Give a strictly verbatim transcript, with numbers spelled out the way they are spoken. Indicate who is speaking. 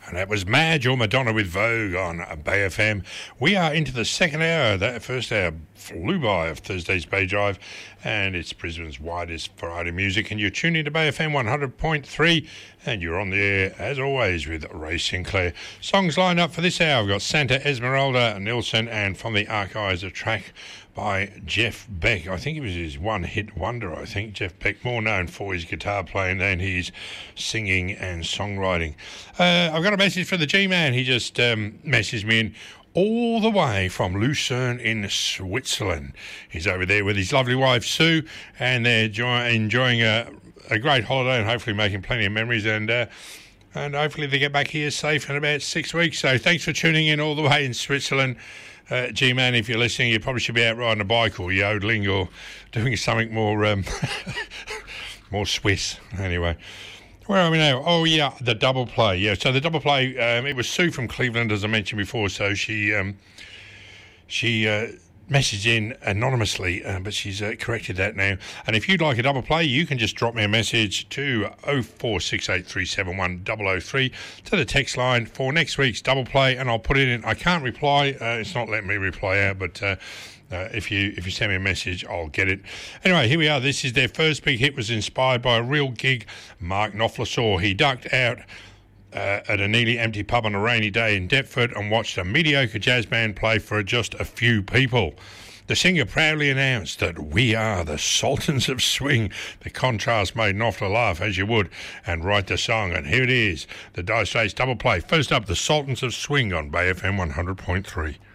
Speaker 1: And that was Madge or Madonna with Vogue on Bay F M. We are into the second hour. That first hour flew by of Thursday's Bay Drive, and it's Brisbane's widest variety of music. And you're tuned into Bay F M one hundred point three, and you're on the air, as always, with Ray Sinclair. Songs lined up for this hour. We've got Santa Esmeralda Nilsson, and From the Archives, a track by Jeff Beck. I think it was his one-hit wonder, I think. Jeff Beck, more known for his guitar playing than his singing and songwriting. Uh, I've got a message for the G-Man. He just um, messaged me in all the way from Lucerne in Switzerland. He's over there with his lovely wife, Sue, and they're jo- enjoying a, a great holiday and hopefully making plenty of memories, and uh, and hopefully they get back here safe in about six weeks. So thanks for tuning in all the way in Switzerland. Uh, G-Man, if you're listening, you probably should be out riding a bike or yodeling or doing something more um, more Swiss. Anyway, where are we now? Oh, yeah, the double play. Yeah, so the double play, um, it was Sue from Cleveland, as I mentioned before, so she um, she uh, messaged in anonymously, uh, but she's uh, corrected that now. And if you'd like a double play, you can just drop me a message to oh four six eight three seven one oh oh three to the text line for next week's double play, and I'll put it in. I can't reply. Uh, it's not letting me reply out, but uh, uh, if you if you send me a message, I'll get it. Anyway, here we are. This is their first big hit. Was inspired by a real gig Mark Knopfler saw. He ducked out Uh, at a nearly empty pub on a rainy day in Deptford and watched a mediocre jazz band play for just a few people. The singer proudly announced that we are the Sultans of Swing. The contrast made Knopfler laugh, as you would, and write the song. And here it is, the Dire Straits double play. First up, the Sultans of Swing on Bay F M one hundred point three.